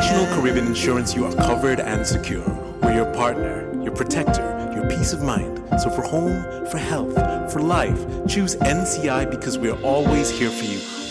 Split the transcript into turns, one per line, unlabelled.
National Caribbean Insurance, you are covered and secure. We're your partner, your protector, your peace of mind. So for home, for health, for life, choose NCI because we're always here for you,